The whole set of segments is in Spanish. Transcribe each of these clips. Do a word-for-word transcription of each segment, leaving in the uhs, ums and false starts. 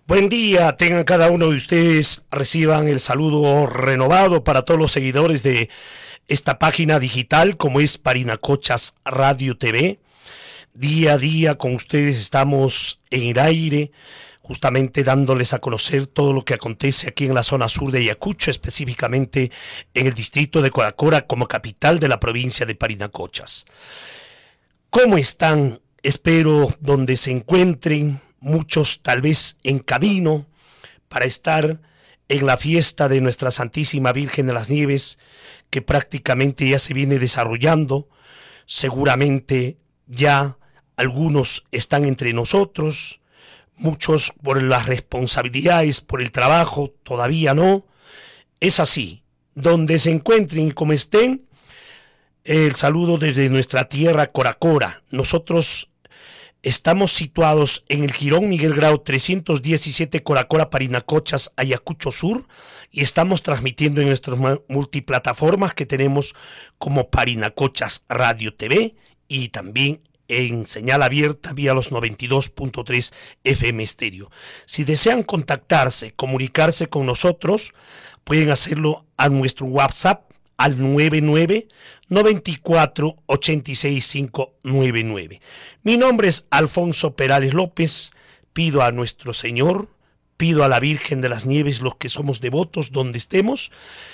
Buen día, tengan cada uno de ustedes, reciban el saludo renovado para todos los seguidores de esta página digital como es Parinacochas Radio T V. Día a día con ustedes estamos en el aire, justamente dándoles a conocer todo lo que acontece aquí en la zona sur de Ayacucho, específicamente en el distrito de Coracora como capital de la provincia de Parinacochas. ¿Cómo están? Espero donde se encuentren, muchos tal vez en camino para estar en la fiesta de nuestra Santísima Virgen de las Nieves, que prácticamente ya se viene desarrollando. Seguramente ya algunos están entre nosotros, muchos por las responsabilidades, por el trabajo, todavía no. Es así, donde se encuentren y como estén, el saludo desde nuestra tierra Coracora. Nosotros estamos situados en el Jirón Miguel Grau trescientos diecisiete, Coracora, Parinacochas, Ayacucho Sur, y estamos transmitiendo en nuestras multiplataformas que tenemos como Parinacochas Radio T V y también en señal abierta vía los noventa y dos punto tres F M estéreo. Si desean contactarse, comunicarse con nosotros, pueden hacerlo a nuestro WhatsApp al nueve nueve, noventa y cuatro, ochenta y seis, quinientos noventa y nueve. Mi nombre es Alfonso Perales López. Pido a nuestro Señor, pido a la Virgen de las Nieves, los que somos devotos donde estemos,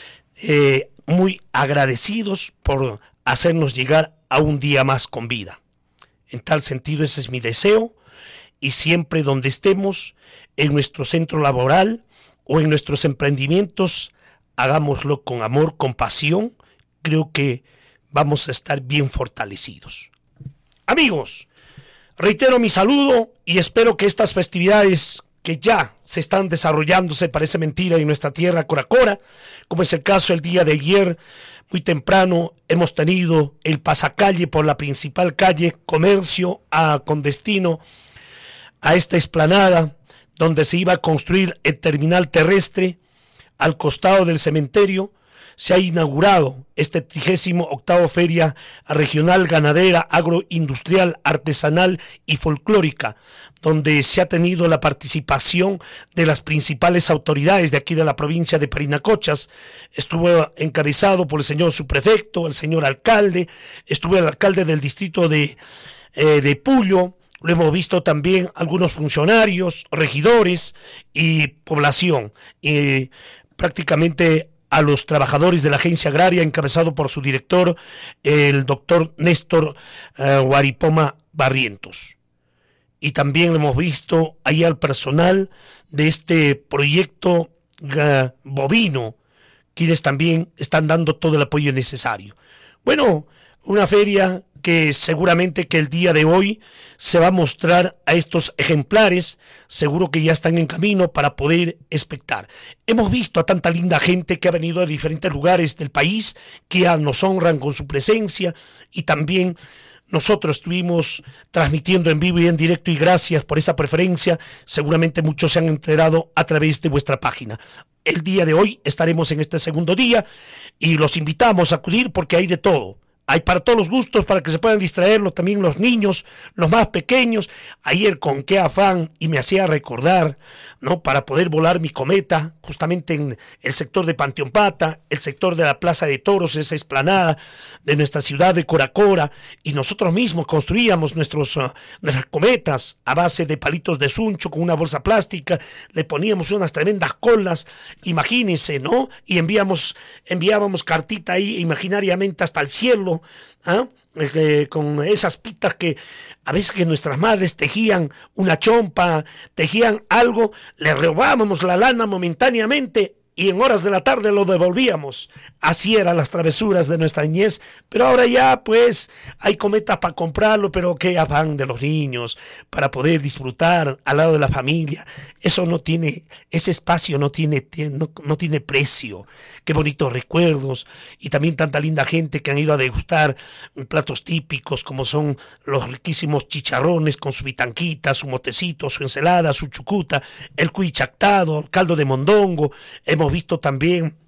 eh, muy agradecidos por hacernos llegar a un día más con vida. En tal sentido, ese es mi deseo, y siempre donde estemos, en nuestro centro laboral o en nuestros emprendimientos, hagámoslo con amor, con pasión. Creo que vamos a estar bien fortalecidos. Amigos, reitero mi saludo y espero que estas festividades que ya se están desarrollándose, parece mentira, en nuestra tierra Coracora, como es el caso el día de ayer, muy temprano hemos tenido el pasacalle por la principal calle, comercio a, con destino a esta explanada donde se iba a construir el terminal terrestre. Al costado del cementerio se ha inaugurado este trigésimo octavo Feria Regional Ganadera, Agroindustrial, Artesanal y Folclórica, donde se ha tenido la participación de las principales autoridades de aquí de la provincia de Parinacochas. Estuvo encabezado por el señor subprefecto, el señor alcalde, estuvo el alcalde del distrito de, eh, de Puyo. Lo hemos visto también algunos funcionarios, regidores y población, y prácticamente a los trabajadores de la agencia agraria encabezado por su director, el doctor Néstor uh, Guaripoma Barrientos. Y también lo hemos visto ahí al personal de este proyecto uh, bovino, quienes también están dando todo el apoyo necesario. Bueno, una feria que seguramente que el día de hoy se va a mostrar a estos ejemplares, seguro que ya están en camino para poder espectar. Hemos visto a tanta linda gente que ha venido de diferentes lugares del país, que ya nos honran con su presencia, y también nosotros estuvimos transmitiendo en vivo y en directo, y gracias por esa preferencia, seguramente muchos se han enterado a través de vuestra página. El día de hoy estaremos en este segundo día y los invitamos a acudir porque hay de todo. Hay para todos los gustos, para que se puedan distraerlo también los niños, los más pequeños. Ayer con qué afán, y me hacía recordar, ¿no?, para poder volar mi cometa, justamente en el sector de Panteón Pata, el sector de la Plaza de Toros, esa explanada de nuestra ciudad de Coracora, y nosotros mismos construíamos nuestros, uh, nuestras cometas a base de palitos de suncho con una bolsa plástica, le poníamos unas tremendas colas, imagínense, ¿no? Y enviamos, enviábamos cartita ahí imaginariamente hasta el cielo, ¿ah? Eh, con esas pitas que a veces que nuestras madres tejían una chompa, tejían algo, le robábamos la lana momentáneamente y en horas de la tarde lo devolvíamos. Así eran las travesuras de nuestra niñez, pero ahora ya pues hay cometas para comprarlo, pero qué afán de los niños para poder disfrutar al lado de la familia. Eso no tiene, ese espacio no tiene, no, no tiene precio. Qué bonitos recuerdos, y también tanta linda gente que han ido a degustar platos típicos como son los riquísimos chicharrones con su bitanquita, su motecito, su ensalada, su chucuta, el cuy chactado, el caldo de mondongo. Hemos visto también